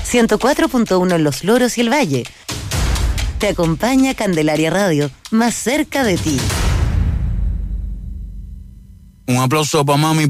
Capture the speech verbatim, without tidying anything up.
ciento cuatro punto uno en Los Loros y el Valle. Te acompaña Candelaria Radio, más cerca de ti. Un aplauso para mami.